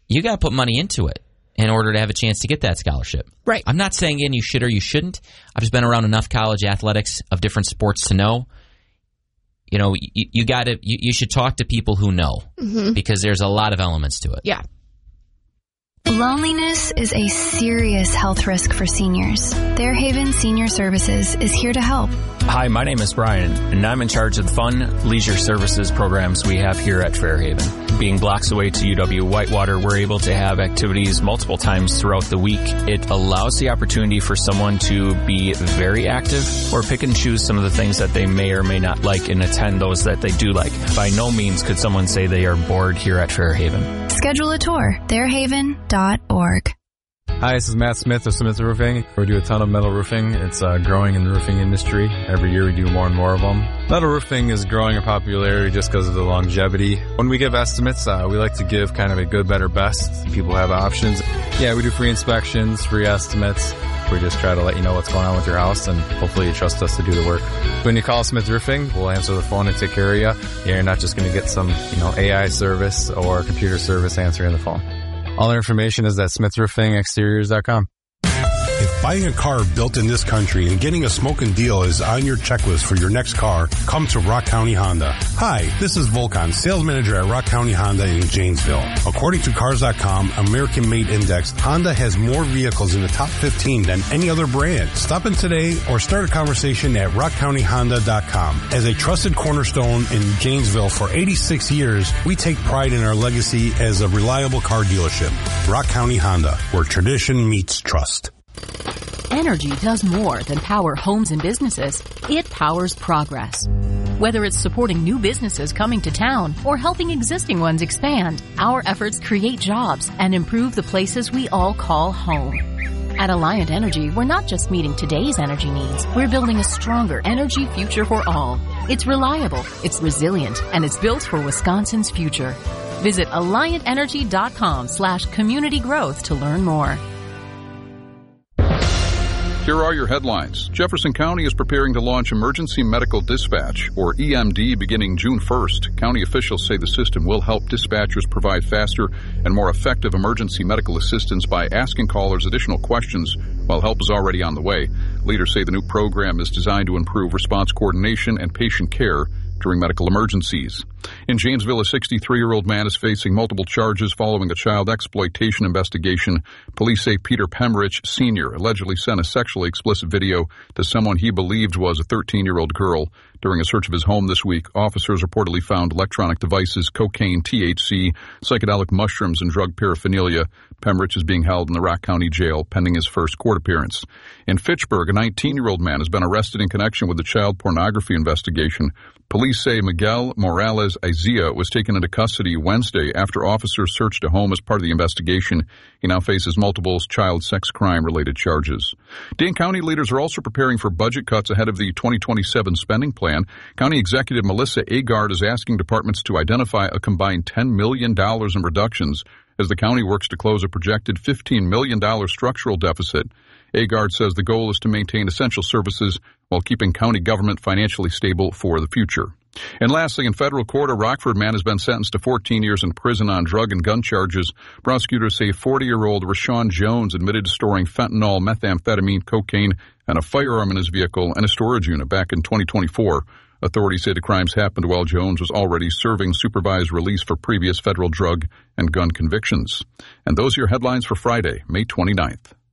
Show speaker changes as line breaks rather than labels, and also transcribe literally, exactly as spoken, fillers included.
you got to put money into it in order to have a chance to get that scholarship.
Right.
I'm not saying again you should or you shouldn't. I've just been around enough college athletics of different sports to know. You know, you, you got to. You, you should talk to people who know
mm-hmm.
because there's a lot of elements to it.
Yeah.
Loneliness is a serious health risk for seniors. Fairhaven Senior Services is here to help.
Hi, my name is Brian, and I'm in charge of the fun leisure services programs we have here at Fairhaven. Being blocks away to U W Whitewater, we're able to have activities multiple times throughout the week. It allows the opportunity for someone to be very active or pick and choose some of the things that they may or may not like and attend those that they do like. By no means could someone say they are bored here at Fairhaven.
Schedule a tour, fairhaven dot org.
Hi, this is Matt Smith of Smith Roofing. We do a ton of metal roofing. It's uh, growing in the roofing industry. Every year we do more and more of them. Metal roofing is growing in popularity just because of the longevity. When we give estimates, uh, we like to give kind of a good, better, best. People have options. Yeah, we do free inspections, free estimates. We just try to let you know what's going on with your house, and hopefully you trust us to do the work. When you call Smith Roofing, we'll answer the phone and take care of you. You're not just going to get some, you know, A I service or computer service answering the phone. All our information is at smith roofing exteriors dot com.
If buying a car built in this country and getting a smoking deal is on your checklist for your next car, come to Rock County Honda. Hi, this is Volkan, sales manager at Rock County Honda in Janesville. According to Cars dot com American Made Index, Honda has more vehicles in the top fifteen than any other brand. Stop in today or start a conversation at rock county honda dot com. As a trusted cornerstone in Janesville for eighty-six years, we take pride in our legacy as a reliable car dealership. Rock County Honda, where tradition meets trust.
Energy does more than power homes and businesses. It powers progress. Whether it's supporting new businesses coming to town or helping existing ones expand, our efforts create jobs and improve the places we all call home. At Alliant Energy, we're not just meeting today's energy needs. We're building a stronger energy future for all. It's reliable, it's resilient, and it's built for Wisconsin's future. Visit alliant energy dot com slash community growth to learn more.
Here are your headlines. Jefferson County is preparing to launch Emergency Medical Dispatch, or E M D, beginning June first. County officials say the system will help dispatchers provide faster and more effective emergency medical assistance by asking callers additional questions while help is already on the way. Leaders say the new program is designed to improve response coordination and patient care during medical emergencies. In Janesville, a sixty-three-year-old man is facing multiple charges following a child exploitation investigation. Police say Peter Pemrich, Senior, allegedly sent a sexually explicit video to someone he believed was a thirteen-year-old girl. During a search of his home this week, officers reportedly found electronic devices, cocaine, T H C, psychedelic mushrooms, and drug paraphernalia. Pemrich is being held in the Rock County Jail pending his first court appearance. In Fitchburg, a nineteen-year-old man has been arrested in connection with the child pornography investigation. Police say Miguel Morales Izia was taken into custody Wednesday after officers searched a home as part of the investigation. He now faces multiple child sex crime-related charges. Dane County leaders are also preparing for budget cuts ahead of the twenty twenty-seven spending plan. County Executive Melissa Agard is asking departments to identify a combined ten million dollars in reductions as the county works to close a projected fifteen million dollars structural deficit. Agard says the goal is to maintain essential services while keeping county government financially stable for the future. And lastly, in federal court, a Rockford man has been sentenced to fourteen years in prison on drug and gun charges. Prosecutors say forty-year-old Rashawn Jones admitted to storing fentanyl, methamphetamine, cocaine, and a firearm in his vehicle and a storage unit back in twenty twenty-four. Authorities say the crimes happened while Jones was already serving supervised release for previous federal drug and gun convictions. And those are your headlines for Friday, May twenty-ninth.